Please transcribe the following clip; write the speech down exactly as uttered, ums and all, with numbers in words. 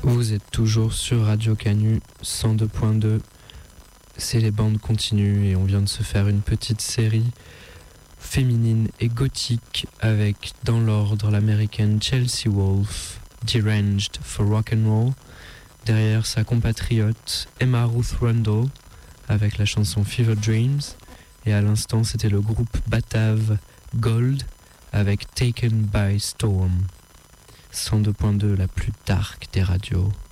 Vous êtes toujours sur Radio Canu cent deux point deux. C'est les bandes continues et on vient de se faire une petite série féminine et gothique avec, dans l'ordre, l'américaine Chelsea Wolfe, Deranged for Rock and Roll. Derrière, sa compatriote Emma Ruth Rundle avec la chanson Fever Dreams. Et à l'instant, c'était le groupe batave Gold avec Taken by Storm. cent deux point deux, la plus dark des radios.